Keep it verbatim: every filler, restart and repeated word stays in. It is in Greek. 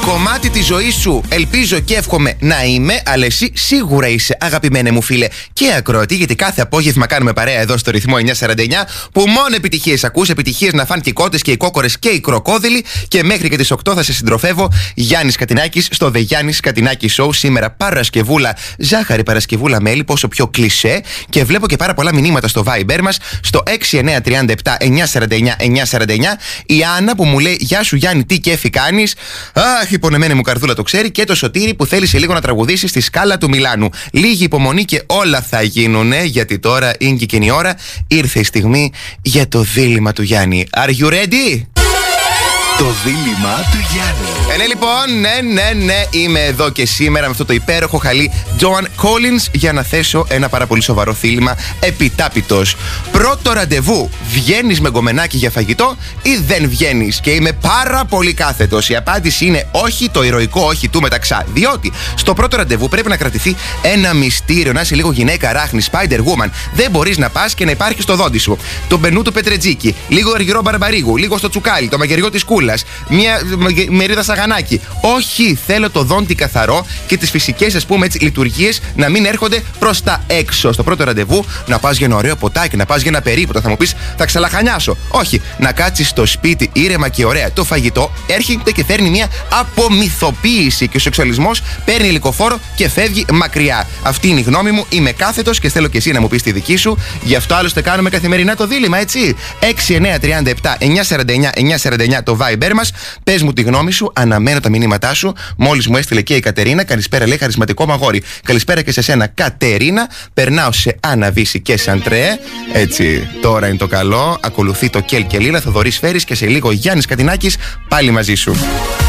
Κομμάτι της ζωής σου ελπίζω και εύχομαι να είμαι, αλλά εσύ σίγουρα είσαι, αγαπημένε μου φίλε και ακροατή, γιατί κάθε απόγευμα κάνουμε παρέα εδώ στο ρυθμό εννιακόσια σαράντα εννιά, που μόνο επιτυχίες ακούς, επιτυχίες να φάνε και οι κότες και οι κόκορες και οι κροκόδιλοι. Και μέχρι και τις οκτώ θα σε συντροφεύω, Γιάννης Κατινάκης, στο The Γιάννης Κατινάκη Show. Σήμερα Παρασκευούλα, ζάχαρη Παρασκευούλα μέλι, πόσο πιο κλισέ. Και βλέπω και πάρα πολλά μηνύματα στο Viber μας, στο έξι εννιά τρία επτά εννιακόσια σαράντα εννιά εννιακόσια σαράντα εννιά. Η Άννα που μου λέει: Γεια σου Γιάννη, τι κέφι κάνεις. Αχ, η πονεμένη μου καρδούλα το ξέρει. Και το Σωτήρι που θέλει σε λίγο να τραγουδήσει στη Σκάλα του Μιλάνου. Λίγη υπομονή και όλα θα γίνουνε, γιατί τώρα είναι και εκείνη η ώρα. Ήρθε η στιγμή για το δίλημμα του Γιάννη. Are you ready? Το δίλημμα του Γιάννη. Ε, ναι, λοιπόν, ναι, ναι, ναι. Είμαι εδώ και σήμερα με αυτό το υπέροχο χαλί Joan Collins για να θέσω ένα πάρα πολύ σοβαρό δίλημμα επιτάπητος. Πρώτο ραντεβού, βγαίνεις με γκομενάκι για φαγητό ή δεν βγαίνεις? Και είμαι πάρα πολύ κάθετος. Η απάντηση είναι όχι, το ηρωικό όχι του μεταξά. Διότι στο πρώτο ραντεβού πρέπει να κρατηθεί ένα μυστήριο, να είσαι λίγο γυναίκα ράχνη, Spider-Woman. Δεν μπορείς να πας και να υπάρχει στο δόντι σου το μπενού του Πετρετζίκι, λίγο αργυρό μπαρμπαρίγου, λίγο στο τσουκάλι, το μαγειριό της κούλα. Μια μερίδα σαγανάκι. Όχι, θέλω το δόντι καθαρό και τις φυσικές, ας πούμε έτσι, λειτουργίες να μην έρχονται προς τα έξω. Στο πρώτο ραντεβού να πας για ένα ωραίο ποτάκι, να πας για ένα περίποτο. Θα μου πεις, θα ξαλαχανιάσω. Όχι, να κάτσεις στο σπίτι ήρεμα και ωραία. Το φαγητό έρχεται και φέρνει μια απομυθοποίηση και ο σεξουαλισμός παίρνει υλικοφόρο και φεύγει μακριά. Αυτή είναι η γνώμη μου. Είμαι κάθετος και θέλω και εσύ να μου πεις τη δική σου. Γι' αυτό άλλωστε κάνουμε καθημερινά το δίλημμα, έτσι. έξι εννιά τρία επτά εννιακόσια σαράντα εννιά εννιακόσια σαράντα εννιά το Viber μας. Πες μου τη γνώμη σου, αναμένω τα μηνύματά σου. Μόλις μου έστειλε και η Κατερίνα. Καλησπέρα, λέει, χαρισματικό μαγόρι. Καλησπέρα και σε σένα, Κατερίνα. Περνάω σε Άννα Βύση και Σαντρέ. Έτσι, τώρα είναι το καλό. Ακολουθεί το Κέλ και Λίλα, Θοδωρής Φέρης και σε λίγο Γιάννης Κατινάκης πάλι μαζί σου.